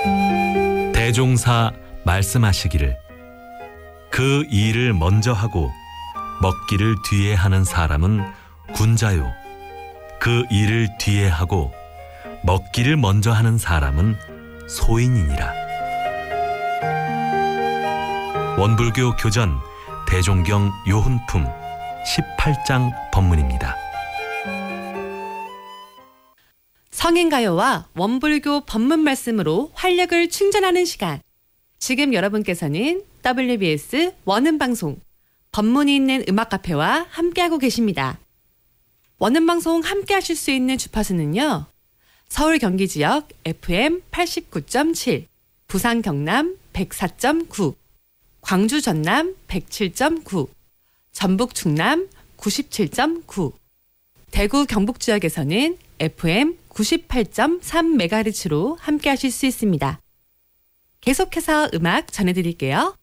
대종사 말씀하시기를 그 일을 먼저 하고 먹기를 뒤에 하는 사람은 군자요 그 일을 뒤에 하고 먹기를 먼저 하는 사람은 소인이니라. 원불교 교전 대종경 요훈품 18장 법문입니다. 성인가요와 원불교 법문 말씀으로 활력을 충전하는 시간. 지금 여러분께서는 WBS 원음방송 법문이 있는 음악카페와 함께하고 계십니다. 원음방송 함께하실 수 있는 주파수는요. 서울 경기 지역 FM 89.7, 부산 경남 104.9, 광주 전남 107.9, 전북 충남 97.9, 대구 경북 지역에서는 FM 98.3MHz로 함께하실 수 있습니다. 계속해서 음악 전해드릴게요.